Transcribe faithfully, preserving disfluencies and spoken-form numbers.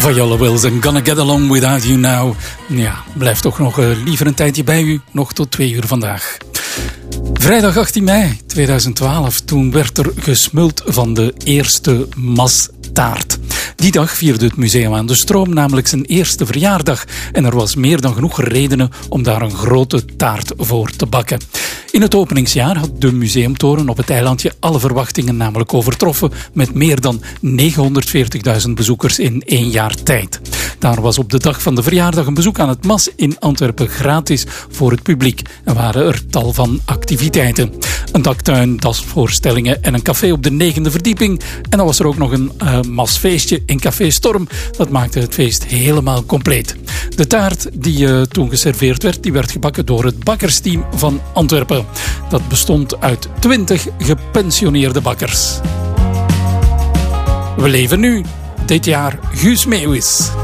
Viola Wills en Gonna Get Along Without You Now. Ja, blijf toch nog uh, liever een tijdje bij u. Nog tot twee uur vandaag. Vrijdag achttien mei tweeduizend twaalf. Toen werd er gesmuld van de eerste mastaart. Die dag vierde het Museum aan de Stroom namelijk zijn eerste verjaardag. En er was meer dan genoeg redenen om daar een grote taart voor te bakken. In het openingsjaar had de museumtoren op het eilandje alle verwachtingen namelijk overtroffen met meer dan negenhonderdveertigduizend bezoekers in één jaar tijd. Daar was op de dag van de verjaardag een bezoek aan het M A S in Antwerpen gratis voor het publiek en waren er tal van activiteiten. Een daktuin, dasvoorstellingen en een café op de negende verdieping. En dan was er ook nog een uh, M A S-feestje in Café Storm. Dat maakte het feest helemaal compleet. De taart die uh, toen geserveerd werd, die werd gebakken door het bakkersteam van Antwerpen. Dat bestond uit twintig gepensioneerde bakkers. We leven nu, dit jaar Guus Meeuwis.